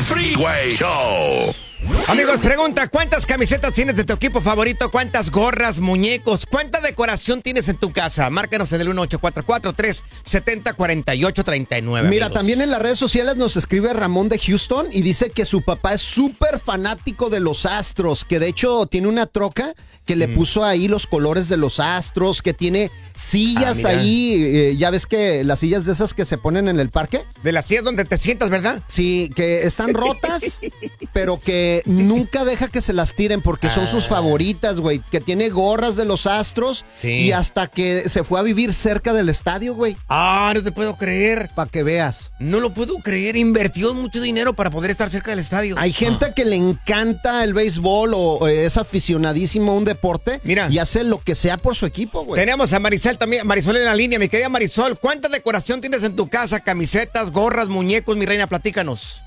Freeway Show. Amigos, pregunta, ¿cuántas camisetas tienes de tu equipo favorito? ¿Cuántas gorras, muñecos? ¿Cuánta decoración tienes en tu casa? Márcanos en el 1844-370-4839. Mira, amigos. también en las redes sociales nos escribe Ramón de Houston y dice que su papá es súper fanático de los Astros, que de hecho tiene una troca que le puso ahí los colores de los Astros, que tiene sillas ahí, ya ves que las sillas de esas que se ponen en el parque. De las sillas donde te sientas, ¿verdad? Sí, que están rotas, pero que nunca deja que se las tiren porque son sus favoritas, güey. Que tiene gorras de los Astros y hasta que se fue a vivir cerca del estadio, güey. Ah, no te puedo creer. Para que veas. No lo puedo creer. Invirtió mucho dinero para poder estar cerca del estadio. Hay gente que le encanta el béisbol o es aficionadísimo a un deporte. Mira. Y hace lo que sea por su equipo, güey. Tenemos a Marisol también. Marisol en la línea. Mi querida Marisol, ¿cuánta decoración tienes en tu casa? Camisetas, gorras, muñecos, mi reina, platícanos.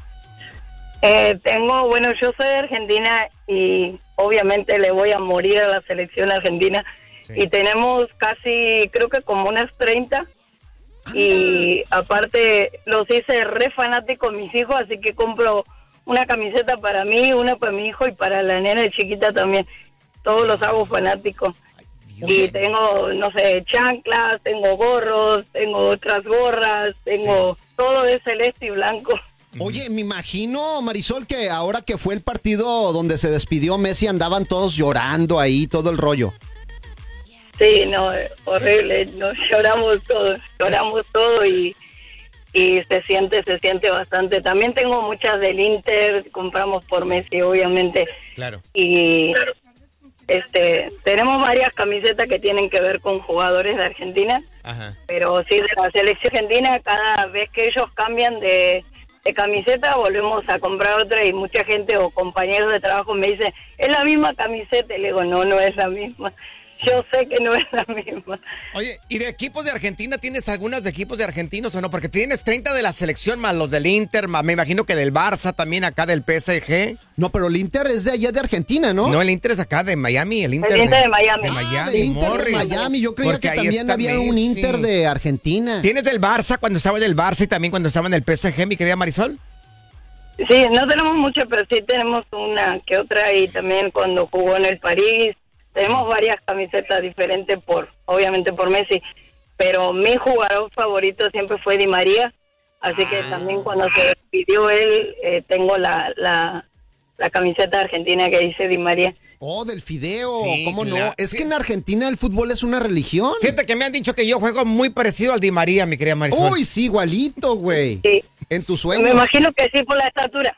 Yo soy de Argentina y obviamente le voy a morir a la selección argentina. Sí. Y tenemos casi, creo que como unas 30. Y aparte los hice re fanáticos mis hijos, así que compro una camiseta para mí, una para mi hijo y para la nena chiquita también. Todos los hago fanáticos. Y tengo, no sé, chanclas, tengo gorros, tengo otras gorras, tengo todo de celeste y blanco. Oye, me imagino, Marisol, que ahora que fue el partido donde se despidió Messi, andaban todos llorando ahí, todo el rollo. Sí, no, horrible, nos lloramos todo y se siente bastante. También tengo muchas del Inter, compramos por Messi, obviamente. Claro. Y tenemos varias camisetas que tienen que ver con jugadores de Argentina. Ajá. Pero sí, de la selección argentina, cada vez que ellos cambian de camiseta, volvemos a comprar otra y mucha gente o compañeros de trabajo me dicen, ¿es la misma camiseta? Y le digo, no es la misma. Yo sé que no es la misma. Oye, ¿y de equipos de Argentina tienes algunas de equipos de argentinos o no? Porque tienes 30 de la selección más los del Inter, más me imagino que del Barça también acá del PSG. No, pero el Inter es de allá de Argentina, ¿no? No, el Inter es acá de Miami, el Inter de Miami. De Miami, del Inter de Miami. Yo creía que también había un Inter de Argentina. ¿Tienes del Barça cuando estaba en el Barça y también cuando estaba en el PSG, mi querida Marisol? Sí, no tenemos mucho, pero sí tenemos una que otra y también cuando jugó en el París. Tenemos varias camisetas diferentes obviamente por Messi, pero mi jugador favorito siempre fue Di María, así que también cuando se despidió él, tengo la camiseta argentina que dice Di María. Oh, del Fideo, sí, ¿cómo claro. no? Es que en Argentina el fútbol es una religión. Fíjate que me han dicho que yo juego muy parecido al Di María, mi querida Marisol. Uy, sí, igualito, güey. Sí. En tu sueño. Me imagino que sí por la estatura,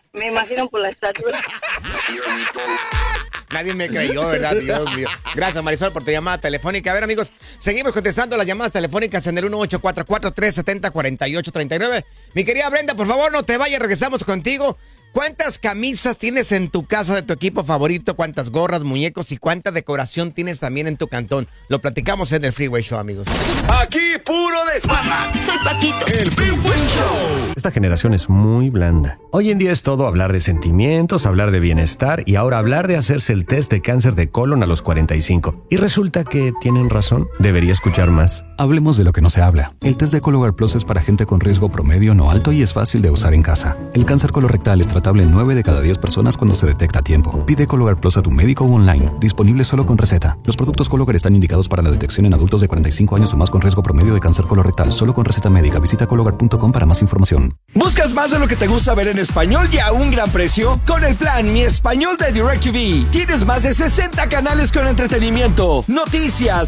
Nadie me creyó, ¿verdad? Dios mío. Gracias, Marisol, por tu llamada telefónica. A ver, amigos, seguimos contestando las llamadas telefónicas en el 1844-370-4839. Mi querida Brenda, por favor, no te vayas, regresamos contigo. ¿Cuántas camisas tienes en tu casa de tu equipo favorito? ¿Cuántas gorras, muñecos y cuánta decoración tienes también en tu cantón? Lo platicamos en el Freeway Show, amigos. Aquí puro desmadre. Soy Paquito. El Freeway Show. Esta generación es muy blanda. Hoy en día es todo hablar de sentimientos, hablar de bienestar y ahora hablar de hacerse el test de cáncer de colon a los 45. Y resulta que tienen razón. Debería escuchar más. Hablemos de lo que no se habla. El test de Cologuard Plus es para gente con riesgo promedio no alto y es fácil de usar en casa. El cáncer colorectal es tratable en 9 de cada 10 personas cuando se detecta a tiempo. Pide Cologuard Plus a tu médico o online. Disponible solo con receta. Los productos Cologuard están indicados para la detección en adultos de 45 años o más con riesgo promedio de cáncer colorectal. Solo con receta médica. Visita Cologuard.com para más información. ¿Buscas más de lo que te gusta ver en español y a un gran precio? Con el plan Mi Español de DirecTV tienes más de 60 canales con entretenimiento, noticias,